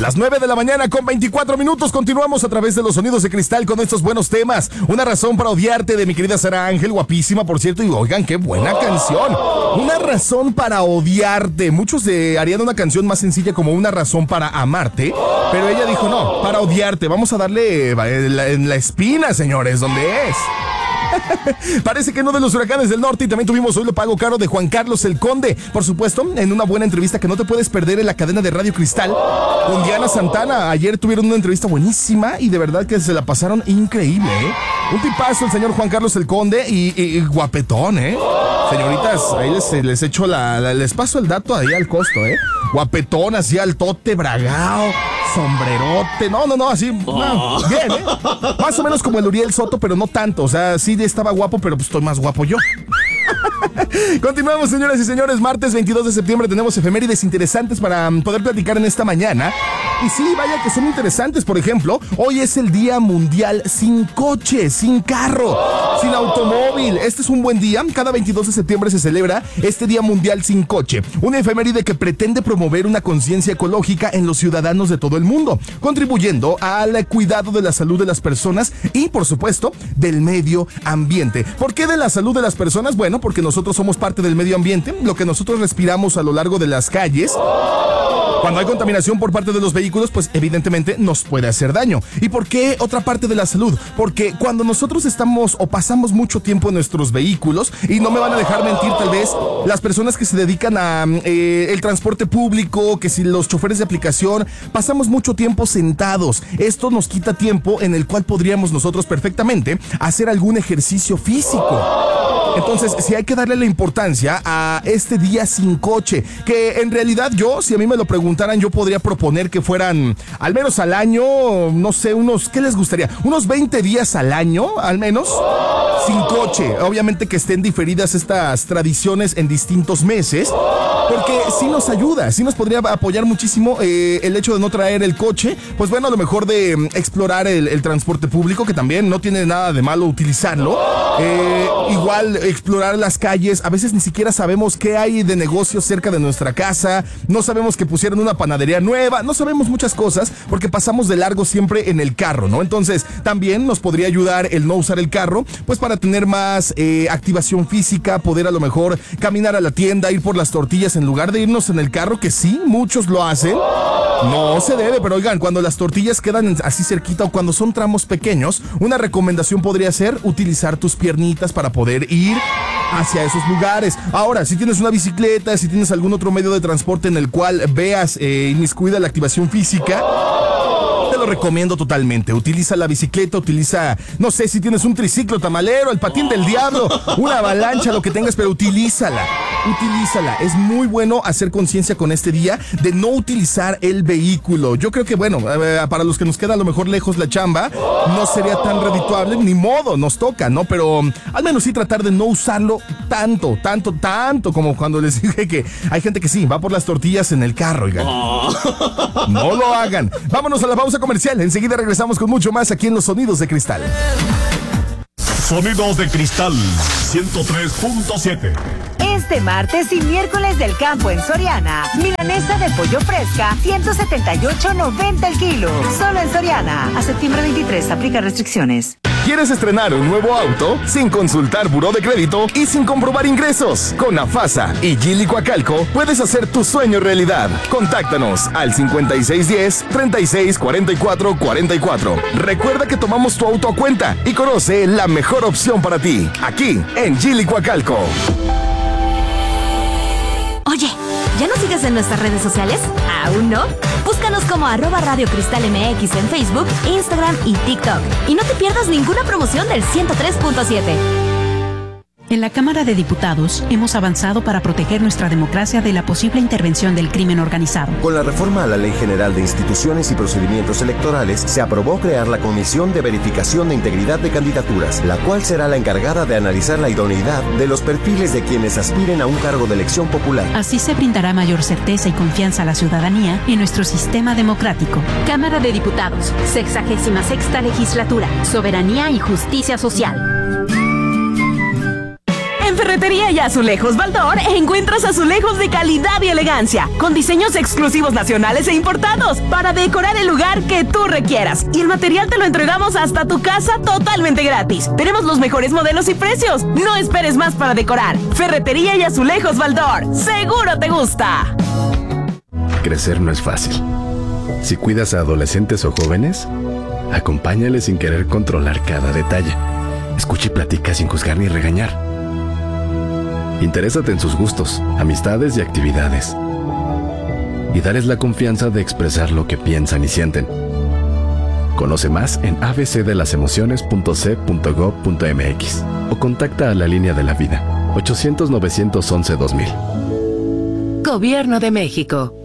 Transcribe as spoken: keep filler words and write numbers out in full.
Las nueve de la mañana con veinticuatro minutos. Continuamos a través de los sonidos de cristal con estos buenos temas. Una razón para odiarte de mi querida Sara Ángel, guapísima por cierto. Y oigan, qué buena canción. Una razón para odiarte. Muchos de, harían una canción más sencilla como una razón para amarte. Pero ella dijo no, para odiarte. Vamos a darle en la, en la espina, señores, ¿dónde es? Parece que uno de los huracanes del norte. Y también tuvimos Hoy lo pago caro de Juan Carlos el Conde. Por supuesto, en una buena entrevista que no te puedes perder en la cadena de Radio Cristal con Diana Santana. Ayer tuvieron una entrevista buenísima y de verdad que se la pasaron increíble, ¿eh? Un tipazo el señor Juan Carlos el Conde y, y, y guapetón, ¿eh? Señoritas, ahí les, les echo la, la, les paso el dato ahí al costo, ¿eh? Guapetón, así altote, bragao, sombrerote, no, no, no, así, no, bien, ¿eh? Más o menos como el Uriel Soto, pero no tanto, o sea, sí estaba guapo, pero pues estoy más guapo yo. Continuamos, señoras y señores. Martes veintidós de septiembre tenemos efemérides interesantes para poder platicar en esta mañana. Y sí, vaya que son interesantes. Por ejemplo, hoy es el Día Mundial sin coche, sin carro, sin automóvil. Este es un buen día. Cada veintidós de septiembre se celebra este Día Mundial sin coche. Una efeméride que pretende promover una conciencia ecológica en los ciudadanos de todo el mundo, contribuyendo al cuidado de la salud de las personas y, por supuesto, del medio ambiente. ¿Por qué de la salud de las personas? Bueno, porque nosotros somos parte del medio ambiente. Lo que nosotros respiramos a lo largo de las calles, cuando hay contaminación por parte de los vehículos, pues evidentemente nos puede hacer daño. ¿Y por qué otra parte de la salud? Porque cuando nosotros estamos o pasamos mucho tiempo en nuestros vehículos, y no me van a dejar mentir tal vez las personas que se dedican a eh, el transporte público, que si los choferes de aplicación, pasamos mucho tiempo sentados. Esto nos quita tiempo en el cual podríamos nosotros perfectamente hacer algún ejercicio físico. Entonces, si hay que darle la importancia a este día sin coche, que en realidad yo, si a mí me lo preguntaran, yo podría proponer que fueran al menos al año, no sé, unos, ¿qué les gustaría? Unos veinte días al año, al menos, sin coche. Obviamente que estén diferidas estas tradiciones en distintos meses, porque sí nos ayuda, sí nos podría apoyar muchísimo eh, el hecho de no traer el coche. Pues bueno, a lo mejor de um, explorar el, el transporte público, que también no tiene nada de malo utilizarlo. Eh, igual explorar las calles. A veces ni siquiera sabemos qué hay de negocios cerca de nuestra casa. No sabemos que pusieron una panadería nueva. No sabemos muchas cosas porque pasamos de largo siempre en el carro, ¿no? Entonces también nos podría ayudar el no usar el carro, pues para tener más eh, activación física, poder a lo mejor caminar a la tienda, ir por las tortillas en lugar de irnos en el carro, que sí, muchos lo hacen. No se debe, pero oigan, cuando las tortillas quedan así cerquita o cuando son tramos pequeños, una recomendación podría ser utilizar tus piernitas para poder ir hacia esos lugares. Ahora, si tienes una bicicleta, si tienes algún otro medio de transporte en el cual veas eh, inmiscuida la activación física, te lo recomiendo totalmente. Utiliza la bicicleta, utiliza, no sé, si tienes un triciclo tamalero, el patín del diablo, una avalancha, lo que tengas, pero utilízala. Utilízala. Es muy bueno hacer conciencia con este día de no utilizar el vehículo. Yo creo que, bueno, eh, para los que nos queda a lo mejor lejos la chamba, no sería tan redituable, ni modo, nos toca, ¿no? Pero um, al menos sí tratar de no usarlo tanto, tanto, tanto como cuando les dije que hay gente que sí, va por las tortillas en el carro, oigan. No lo hagan. Vámonos a la pausa comercial. Enseguida regresamos con mucho más aquí en Los Sonidos de Cristal. Sonidos de Cristal ciento tres punto siete. Este martes y miércoles del campo en Soriana, milanesa de pollo fresca, ciento setenta y ocho noventa el kilo. Solo en Soriana. A septiembre veintitrés, aplica restricciones. ¿Quieres estrenar un nuevo auto sin consultar buró de crédito y sin comprobar ingresos? Con AFASA y Gili Coacalco puedes hacer tu sueño realidad. Contáctanos al cincuenta y seis diez, treinta y seis cuarenta y cuatro cuarenta y cuatro. Recuerda que tomamos tu auto a cuenta y conoce la mejor opción para ti. Aquí en Gili Coacalco. Oye, ¿ya nos sigues en nuestras redes sociales? ¿Aún no? Búscanos como arroba Radio Cristal M X en Facebook, Instagram y TikTok. Y no te pierdas ninguna promoción del ciento tres punto siete. En la Cámara de Diputados hemos avanzado para proteger nuestra democracia de la posible intervención del crimen organizado. Con la reforma a la Ley General de Instituciones y Procedimientos Electorales, se aprobó crear la Comisión de Verificación de Integridad de Candidaturas, la cual será la encargada de analizar la idoneidad de los perfiles de quienes aspiren a un cargo de elección popular. Así se brindará mayor certeza y confianza a la ciudadanía en nuestro sistema democrático. Cámara de Diputados, sexagésima sexta legislatura, soberanía y justicia social. En Ferretería y Azulejos Baldor encuentras azulejos de calidad y elegancia, con diseños exclusivos nacionales e importados, para decorar el lugar que tú requieras. Y el material te lo entregamos hasta tu casa totalmente gratis. Tenemos los mejores modelos y precios. No esperes más para decorar. Ferretería y Azulejos Baldor. ¡Seguro te gusta! Crecer no es fácil. Si cuidas a adolescentes o jóvenes, acompáñales sin querer controlar cada detalle. Escucha y platica sin juzgar ni regañar. Interésate en sus gustos, amistades y actividades. Y dales la confianza de expresar lo que piensan y sienten. Conoce más en a b c de las emociones punto c punto gov punto m x o contacta a la línea de la vida ochocientos, novecientos once, dos mil. Gobierno de México.